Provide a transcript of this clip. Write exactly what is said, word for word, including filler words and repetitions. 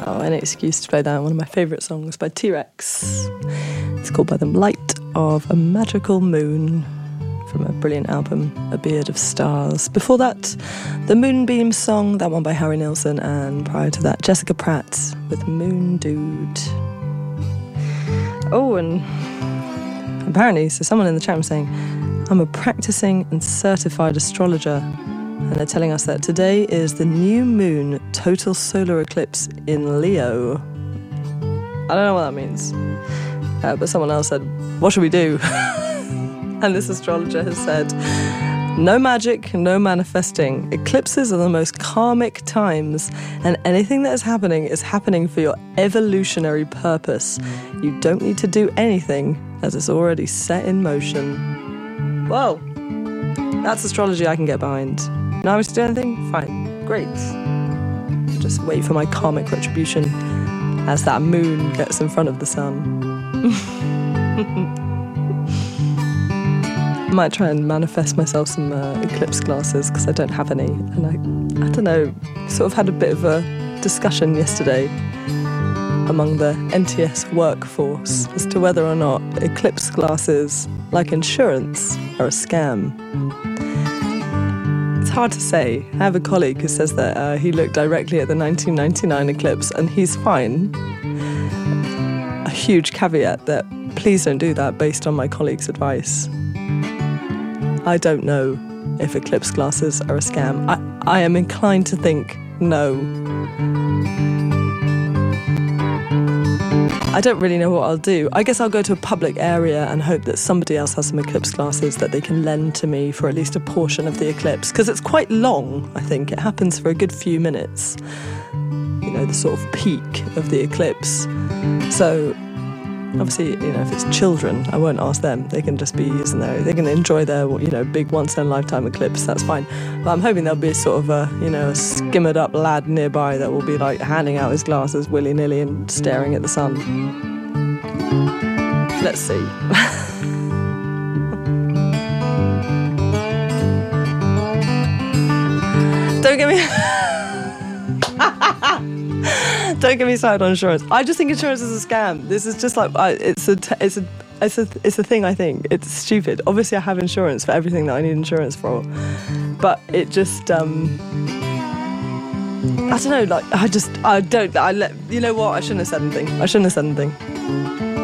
Oh, any excuse to play that, one of my favourite songs by T-Rex. It's called By the Light of a Magical Moon, from a brilliant album, A Beard of Stars. Before that, the Moonbeam Song, that one by Harry Nilsson, and prior to that, Jessica Pratt with Moon Dude. Oh, and apparently, so someone in the chat was saying, I'm a practicing and certified astrologer, and they're telling us that today is the new moon total solar eclipse in Leo. I don't know what that means, uh, but someone else said, what should we do? And this astrologer has said, no magic, no manifesting. Eclipses are the most karmic times, and anything that is happening is happening for your evolutionary purpose. You don't need to do anything, as it's already set in motion. Well, that's astrology I can get behind. Now I have to do anything? Fine. Great. Just wait for my karmic retribution as that moon gets in front of the sun. I might try and manifest myself some uh, eclipse glasses, because I don't have any. And I, I don't know, sort of had a bit of a discussion yesterday among the N T S workforce as to whether or not eclipse glasses, like insurance, are a scam. It's hard to say. I have a colleague who says that uh, he looked directly at the nineteen ninety-nine eclipse and he's fine. A huge caveat that please don't do that based on my colleague's advice. I don't know if eclipse glasses are a scam. I, I am inclined to think no. I don't really know what I'll do. I guess I'll go to a public area and hope that somebody else has some eclipse glasses that they can lend to me for at least a portion of the eclipse, because it's quite long, I think. It happens for a good few minutes, you know, the sort of peak of the eclipse. So obviously, you know, if it's children, I won't ask them. They can just be using their, they can enjoy their, you know, big once-in-a-lifetime eclipse, that's fine. But I'm hoping there'll be sort of a, you know, a skimmered-up lad nearby that will be, like, handing out his glasses willy-nilly and staring at the sun. Let's see. Don't get me... Don't get me started on insurance. I just think insurance is a scam. This is just like I, it's a it's a it's a it's a thing. I think it's stupid. Obviously, I have insurance for everything that I need insurance for, but it just um I don't know. Like I just I don't I let you know what I shouldn't have said anything. I shouldn't have said anything.